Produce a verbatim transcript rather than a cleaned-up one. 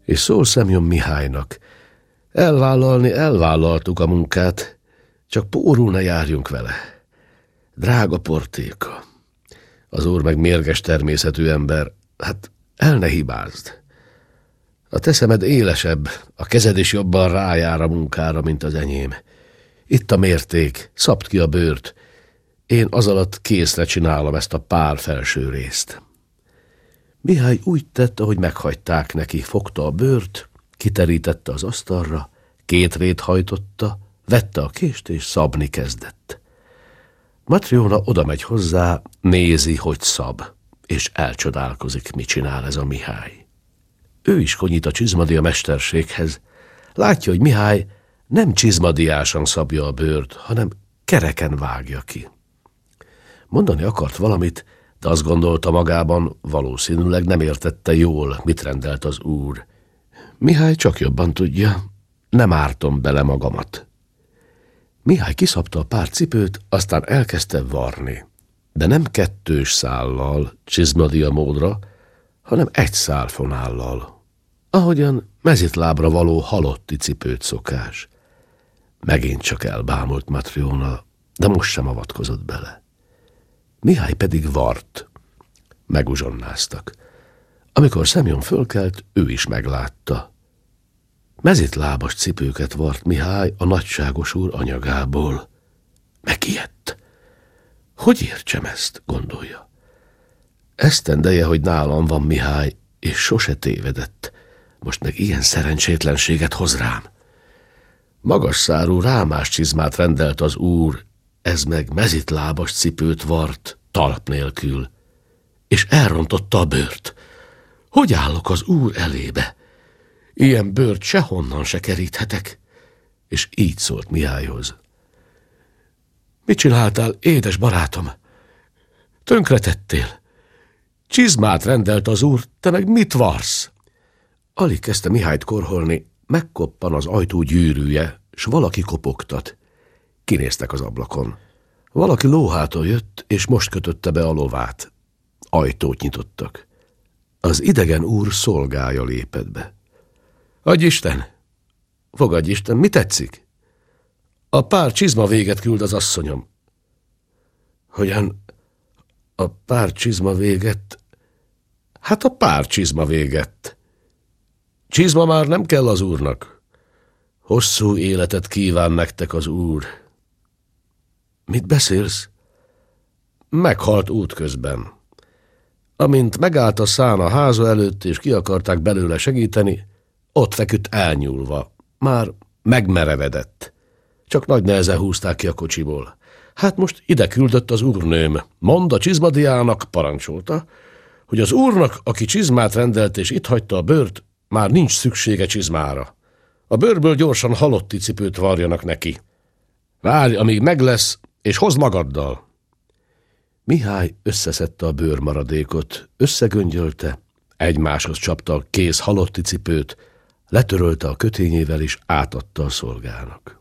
És szól Szemjon Mihálynak: elvállalni elvállaltuk a munkát, csak pórul ne járjunk vele. Drága portéka, az úr meg mérges természetű ember, hát el ne hibázd. A te szemed élesebb, a kezed is jobban rájár a munkára, mint az enyém. Itt a mérték, szabd ki a bőrt, én az alatt készre csinálom ezt a pár felső részt. Mihály úgy tett, ahogy meghagyták neki, fogta a bőrt, kiterítette az asztalra, két rét hajtotta, vette a kést és szabni kezdett. Matryóna oda megy hozzá, nézi, hogy szab, és elcsodálkozik, mit csinál ez a Mihály. Ő is konyít a csizmadia mesterséghez. Látja, hogy Mihály nem csizmadiásan szabja a bőrt, hanem kereken vágja ki. Mondani akart valamit, de azt gondolta magában, valószínűleg nem értette jól, mit rendelt az úr. Mihály csak jobban tudja, nem ártom bele magamat. Mihály kiszabta a pár cipőt, aztán elkezdte varni. De nem kettős szállal, csizmadia módra, hanem egy szálfonállal, ahogyan mezitlábra való halotti cipőt szokás. Megint csak elbámult Matryóna, de most sem avatkozott bele. Mihály pedig vart. Meguzsonnáztak. Amikor Szemjon fölkelt, ő is meglátta. Mezitlábas cipőket vart Mihály a nagyságos úr anyagából. Megijedt. Hogy értsem ezt, gondolja. Esztendeje, hogy nálam van Mihály, és sose tévedett. Most meg ilyen szerencsétlenséget hoz rám. Magas szárú rámás csizmát rendelt az úr, ez meg mezitlábas cipőt vart, talp nélkül, és elrontotta a bőrt. Hogy állok az úr elébe? Ilyen bőrt sehonnan se keríthetek. És így szólt Mihályhoz. Mit csináltál, édes barátom? Tönkretettél. Csizmát rendelt az úr, te meg mit varsz? Alig kezdte Mihályt korholni, megkoppan az ajtó gyűrűje, s valaki kopogtat. Kinéztek az ablakon. Valaki lóhától jött, és most kötötte be a lovát. Ajtót nyitottak. Az idegen úr szolgája lépett be. Adj Isten! Fogadj Isten, mi tetszik? A pár csizma véget küld az asszonyom. Hogyan? A pár csizma véget? Hát a pár csizma véget. Csizma már nem kell az úrnak. Hosszú életet kíván nektek az úr. Mit beszélsz? Meghalt útközben. Amint megállt a szán a háza előtt, és ki akarták belőle segíteni, ott feküdt elnyúlva. Már megmerevedett. Csak nagy nehezen húzták ki a kocsiból. Hát most ide küldött az úrnőm. Mond a csizmadiának, parancsolta, hogy az úrnak, aki csizmát rendelt és itt hagyta a bőrt, már nincs szüksége csizmára. A bőrből gyorsan halotti cipőt varjanak neki. Várj, amíg meg lesz, és hozd magaddal. Mihály összeszedte a bőrmaradékot, összegöngyölte, egymáshoz csapta a kész halotti cipőt, letörölte a kötényével és átadta a szolgának.